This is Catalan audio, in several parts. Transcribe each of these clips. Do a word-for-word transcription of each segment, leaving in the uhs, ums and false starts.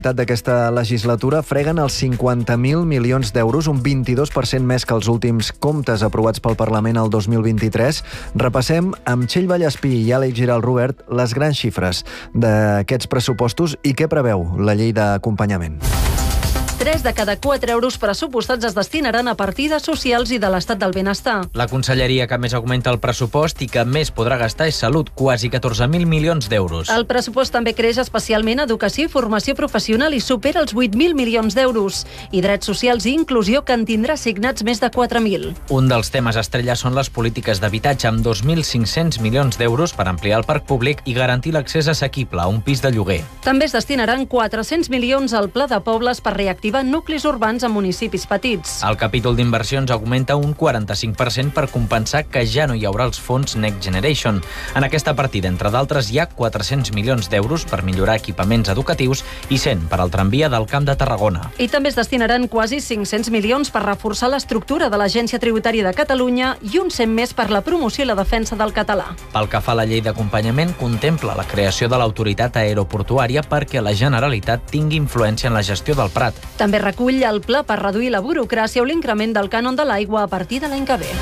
D'aquesta legislatura freguen els cinquanta mil milions d'euros, un vint-i-dos per cent més que els últims comptes aprovats pel Parlament el dos mil vint-i-tres. Repassem amb Txell Vallespí i Àlex Giral Robert les grans xifres d'aquests pressupostos i què preveu la llei d'acompanyament. Tres de cada quatre euros pressupostats es destinaran a partides socials i de l'estat del benestar. La conselleria que més augmenta el pressupost i que més podrà gastar és Salut, quasi catorze mil milions d'euros. El pressupost també creix especialment a Educació i Formació Professional i supera els vuit mil milions d'euros. I Drets Socials i Inclusió, que en tindrà assignats més de quatre mil. Un dels temes estrella són les polítiques d'habitatge, amb dos mil cinc-cents milions d'euros per ampliar el parc públic i garantir l'accés assequible a un pis de lloguer. També es destinaran quatre-cents milions al Pla de Pobles per reactivar nuclis urbans en municipis petits. El capítol d'inversions augmenta un quaranta-cinc per cent per compensar que ja no hi haurà els fons Next Generation. En aquesta partida, entre d'altres, hi ha quatre-cents milions d'euros per millorar equipaments educatius i cent per al tramvia del Camp de Tarragona. I també es destinaran quasi cinc-cents milions per reforçar l'estructura de l'Agència Tributària de Catalunya i un cent més per la promoció i la defensa del català. Pel que fa a la llei d'acompanyament, contempla la creació de l'autoritat aeroportuària perquè la Generalitat tingui influència en la gestió del Prat. També recull el pla per reduir la burocràcia o l'increment del cànon de l'aigua a partir de l'any que ve.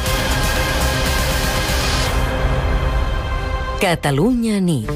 Catalunya nit.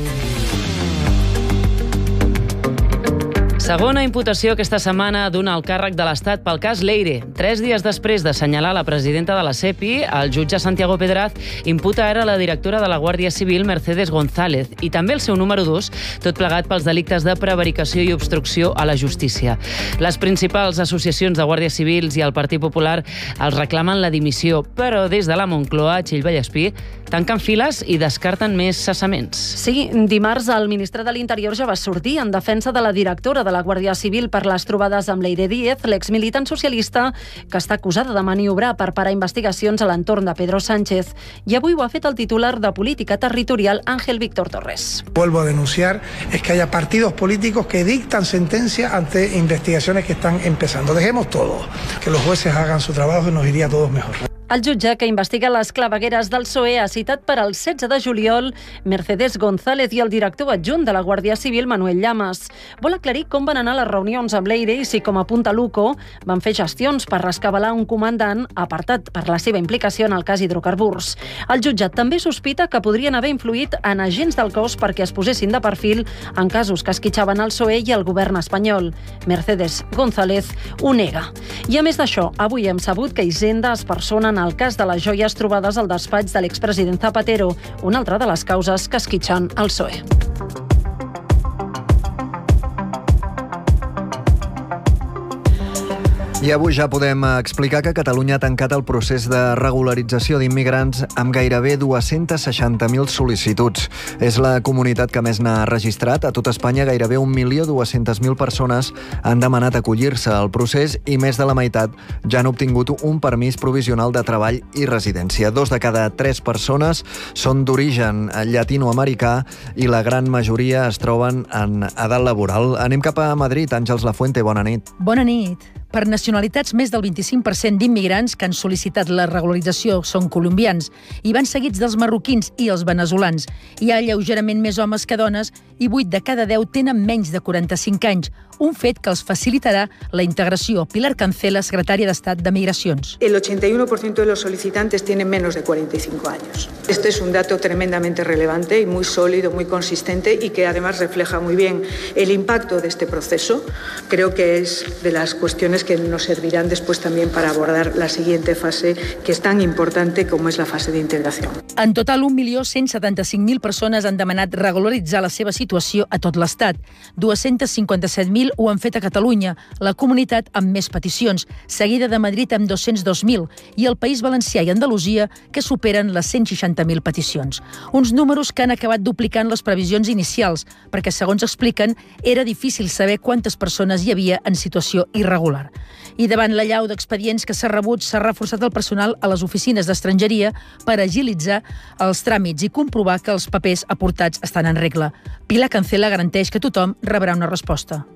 Segona imputació aquesta setmana d'un alt càrrec de l'Estat pel cas Leire. Tres dies després d'assenyalar la presidenta de la SEPI, el jutge Santiago Pedraz imputa ara la directora de la Guàrdia Civil, Mercedes González, i també el seu número dos, tot plegat pels delictes de prevaricació i obstrucció a la justícia. Les principals associacions de guàrdies civils i el Partit Popular els reclamen la dimissió, però des de la Moncloa, Txell Vallespí, tanquen files i descarten més cessaments. Sí, dimarts el ministre de l'Interior ja va sortir en defensa de la directora de la Guàrdia Civil per les trobades amb Leire Díez, l'exmilitant socialista que està acusada de maniobrar per parar investigacions a l'entorn de Pedro Sánchez. I avui ho ha fet el titular de Política Territorial, Ángel Víctor Torres. Vuelvo a denunciar es que haya partidos políticos que dictan sentencia ante investigaciones que están empezando. Dejemos todo, que los jueces hagan su trabajo y nos iría a todos mejor. El jutge que investiga les clavegueres del P S O E ha citat per al setze de juliol Mercedes González i el director adjunt de la Guàrdia Civil, Manuel Llamas. Vol aclarir com van anar les reunions amb Leire i si, com apunta l'UCO, van fer gestions per rescabalar un comandant apartat per la seva implicació en el cas hidrocarburs. El jutjat també sospita que podrien haver influït en agents del cos perquè es posessin de perfil en casos que esquitxaven el P S O E i el govern espanyol. Mercedes González ho nega. I a més d'això, avui hem sabut que Hisenda es persona en el cas de les joies trobades al despatx de l'expresident Zapatero, una altra de les causes que esquitxen el P S O E. I avui ja podem explicar que Catalunya ha tancat el procés de regularització d'immigrants amb gairebé dues-centes seixanta mil sol·licituds. És la comunitat que més n'ha registrat. A tot Espanya, gairebé un milió dues-centes mil persones han demanat acollir-se al procés i més de la meitat ja han obtingut un permís provisional de treball i residència. Dos de cada tres persones són d'origen llatinoamericà i la gran majoria es troben en edat laboral. Anem cap a Madrid. Àngels Lafuente, bona nit. Bona nit. Per nacionalitats, més del vint-i-cinc per cent d'immigrants que han sol·licitat la regularització són colombians i van seguits dels marroquins i els veneçolans. Hi ha lleugerament més homes que dones i vuit de cada deu tenen menys de quaranta-cinc anys, un fet que els facilitarà la integració. Pilar Cancela, secretària d'Estat de Migracions. El ochenta y uno por ciento de los solicitantes tienen menos de cuarenta y cinco años. Este es un dato tremendamente relevante y muy sólido, muy consistente y que además refleja muy bien el impacto de este proceso. Creo que es de las cuestiones que nos servirán después también para abordar la siguiente fase, que es tan importante como es la fase de integración. En total, un milió cent setanta-cinc mil persones han demanat regularitzar la seva situació a tot l'Estat. dos-cents cinquanta-set mil ho han fet a Catalunya, la comunitat amb més peticions, seguida de Madrid amb dos-cents dos mil i el País Valencià i Andalusia, que superen les cent seixanta mil peticions. Uns números que han acabat duplicant les previsions inicials, perquè, segons expliquen, era difícil saber quantes persones hi havia en situació irregular. I davant la llau d'expedients que s'ha rebut, s'ha reforçat el personal a les oficines d'estrangeria per agilitzar els tràmits i comprovar que els papers aportats estan en regla. Pilar Cancela garanteix que tothom rebrà una resposta.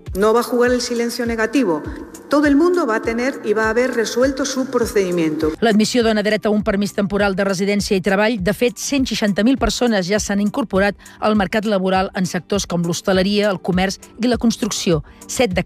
No va a jugar el silencio negativo. Todo el mundo va a tener y va a haber resuelto su procedimiento. L'admissió dona dret a un permís temporal de residència i treball. De fet, cent seixanta mil persones ja s'han incorporat al mercat laboral en sectors com l'hostaleria, el comerç i la construcció. Set de